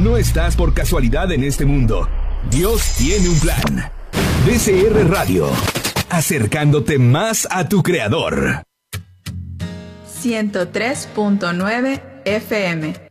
No estás por casualidad en este mundo. Dios tiene un plan. DCR Radio, acercándote más a tu Creador. 103.9 FM.